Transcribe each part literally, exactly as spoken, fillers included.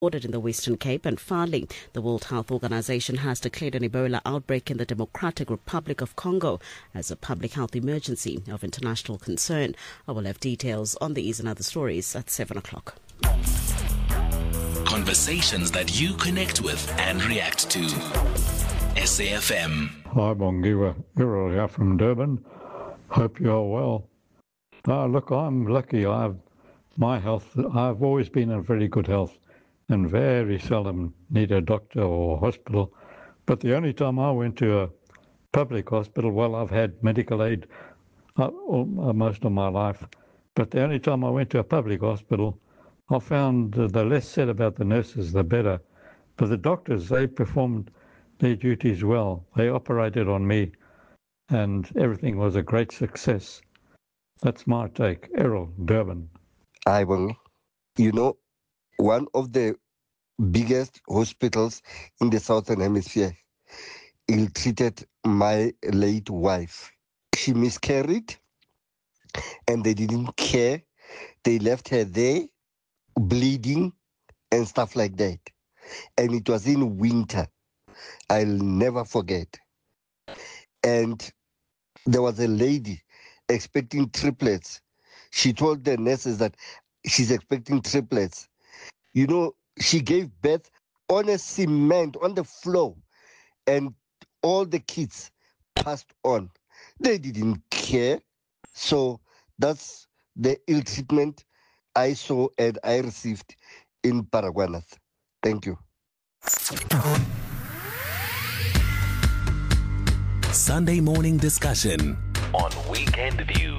Ordered in the Western Cape and Farley. The World Health Organization has declared an Ebola outbreak in the Democratic Republic of Congo as a public health emergency of international concern. I will have details on these and other stories at seven o'clock. Conversations that you connect with and react to. S A F M. Hi, Bongiwa. Errol here from Durban. Hope you're well. Ah, look, I'm lucky. I've my health. I've always been in very good health and very seldom need a doctor or hospital. But the only time I went to a public hospital, well, I've had medical aid uh, all, uh, most of my life. But the only time I went to a public hospital, I found uh, the less said about the nurses, the better. But the doctors, they performed their duties well. They operated on me, and everything was a great success. That's my take. Errol, Durban. I will. You know, one of the biggest hospitals in the Southern Hemisphere ill-treated my late wife. She miscarried, and they didn't care. They left her there, bleeding and stuff like that. And it was in winter. I'll never forget. And there was a lady expecting triplets. She told the nurses that she's expecting triplets. You know, she gave birth on a cement, on the floor, and all the kids passed on. They didn't care. So that's the ill treatment I saw and I received in Paraguanas. Thank you. Sunday morning discussion on Weekend View.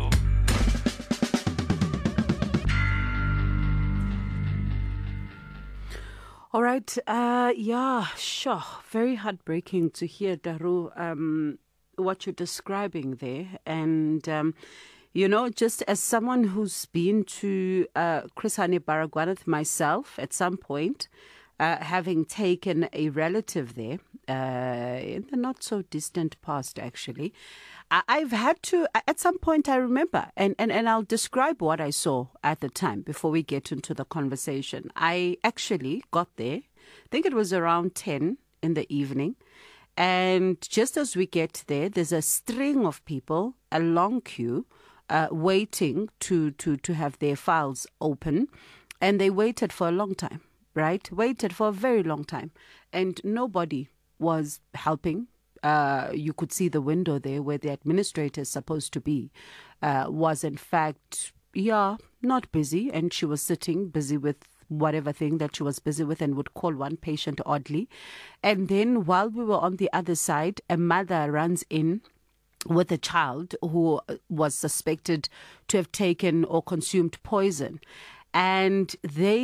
All right. Uh, yeah, sure. Very heartbreaking to hear, Daru, um, what you're describing there. And, um, you know, just as someone who's been to uh, Chris Hani Baragwanath myself at some point, uh, having taken a relative there uh, in the not so distant past, actually, I've had to, at some point I remember, and, and, and I'll describe what I saw at the time before we get into the conversation. I actually got there, I think it was around ten in the evening, and just as we get there, there's a string of people, a long queue, uh, waiting to, to, to have their files open, and they waited for a long time, right? Waited for a very long time, and nobody was helping. Uh, you could see the window there where the administrator is supposed to be, uh, was in fact, yeah, not busy. And she was sitting busy with whatever thing that she was busy with and would call one patient oddly. And then while we were on the other side, a mother runs in with a child who was suspected to have taken or consumed poison. And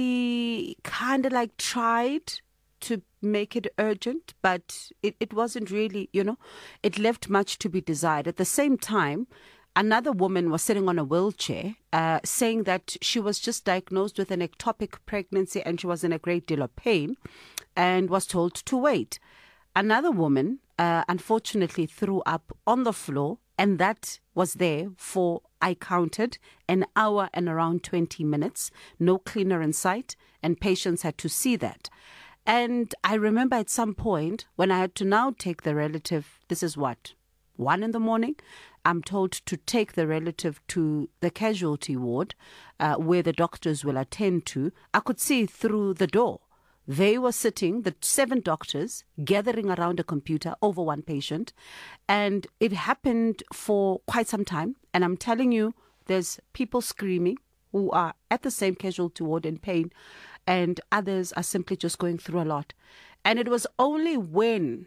they kind of like tried to make it urgent, but it, it wasn't really, you know, it left much to be desired. At the same time, another woman was sitting on a wheelchair uh, saying that she was just diagnosed with an ectopic pregnancy and she was in a great deal of pain and was told to wait. Another woman, uh, unfortunately, threw up on the floor, and that was there for, I counted, an hour and around twenty minutes, no cleaner in sight, and patients had to see that. And I remember at some point when I had to now take the relative, this is what, one in the morning, I'm told to take the relative to the casualty ward uh, where the doctors will attend to. I could see through the door. They were sitting, the seven doctors, gathering around a computer over one patient. And it happened for quite some time. And I'm telling you, there's people screaming who are at the same casualty ward in pain, and others are simply just going through a lot. And it was only when,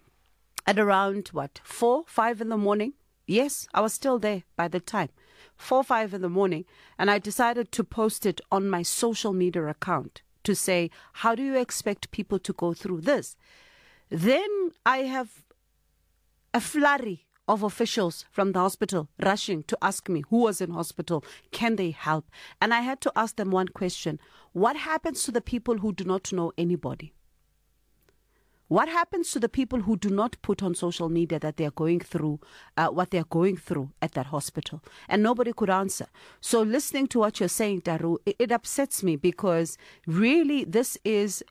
at around, what, four, five in the morning, yes, I was still there by the time, four, five in the morning, and I decided to post it on my social media account to say, how do you expect people to go through this? Then I have a flurry of officials from the hospital rushing to ask me who was in hospital, can they help? And I had to ask them one question. What happens to the people who do not know anybody? What happens to the people who do not put on social media that they are going through uh, what they are going through at that hospital? And nobody could answer. So listening to what you're saying, Daru, it, it upsets me because really this is